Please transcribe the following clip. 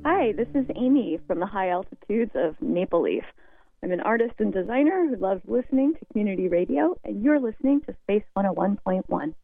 Hi, this is Amy from the high altitudes of Maple Leaf. I'm an artist and designer who loves listening to community radio, and you're listening to Space 101.1.